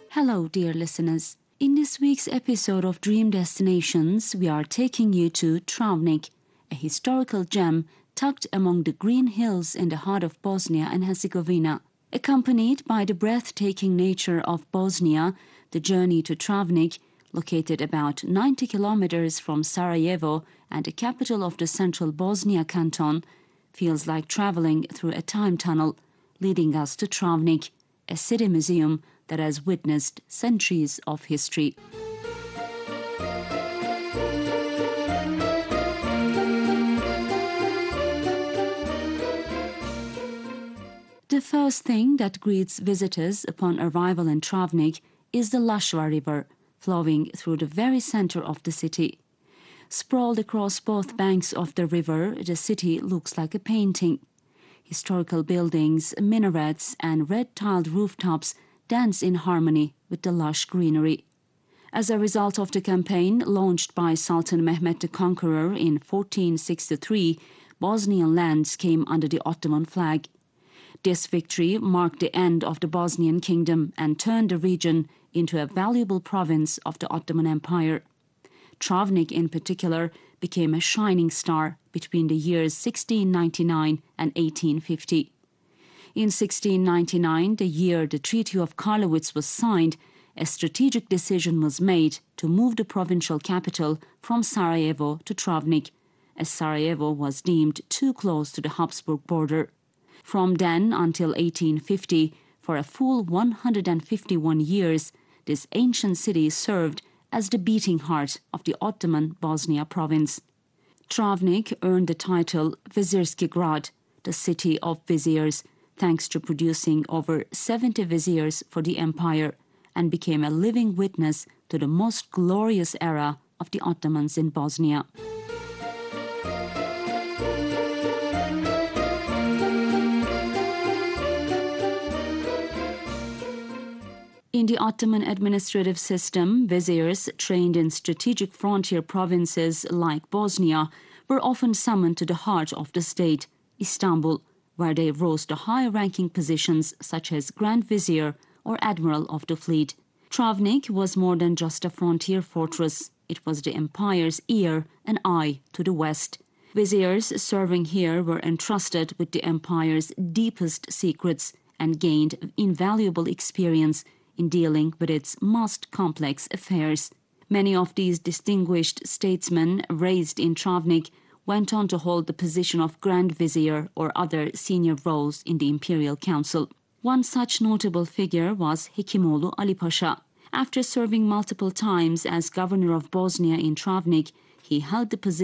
Hello, dear listeners. In this week's episode of Dream Destinations, we are taking you to Travnik, a historical gem tucked among the green hills in the heart of Bosnia and Herzegovina. Accompanied by the breathtaking nature of Bosnia, the journey to Travnik, located about 90 kilometers from Sarajevo and the capital of the central Bosnia canton, feels like traveling through a time tunnel, leading us to Travnik, a city museum that has witnessed centuries of history. The first thing that greets visitors upon arrival in Travnik is the Lashva River, flowing through the very center of the city. Sprawled across both banks of the river, the city looks like a painting. Historical buildings, minarets, and red-tiled rooftops dance in harmony with the lush greenery. As a result of the campaign launched by Sultan Mehmed the Conqueror in 1463, Bosnian lands came under the Ottoman flag. This victory marked the end of the Bosnian kingdom and turned the region into a valuable province of the Ottoman Empire. Travnik, in particular, became a shining star between the years 1699 and 1850. In 1699, the year the Treaty of Karlowitz was signed, a strategic decision was made to move the provincial capital from Sarajevo to Travnik, as Sarajevo was deemed too close to the Habsburg border. From then until 1850, for a full 151 years, this ancient city served as the beating heart of the Ottoman Bosnia province. Travnik earned the title Vizirski Grad, the city of viziers, thanks to producing over 70 viziers for the empire, and became a living witness to the most glorious era of the Ottomans in Bosnia. In the Ottoman administrative system, viziers trained in strategic frontier provinces like Bosnia were often summoned to the heart of the state, Istanbul, where they rose to high-ranking positions such as Grand Vizier or Admiral of the Fleet. Travnik was more than just a frontier fortress. It was the empire's ear and eye to the west. Viziers serving here were entrusted with the empire's deepest secrets and gained invaluable experience in dealing with its most complex affairs. Many of these distinguished statesmen raised in Travnik went on to hold the position of Grand Vizier or other senior roles in the Imperial Council. One such notable figure was Hekimoğlu Ali Pasha. After serving multiple times as governor of Bosnia in Travnik, he held the position